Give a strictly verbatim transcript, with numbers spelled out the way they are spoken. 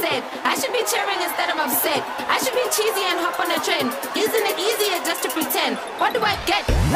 said. I should be cheering instead of upset. I should be cheesy and hop on a trend. Isn't it easier just to pretend? What do I get?